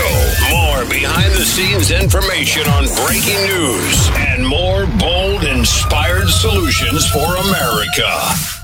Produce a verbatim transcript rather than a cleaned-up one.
More behind the scenes information on breaking news and more bold, inspired solutions for America.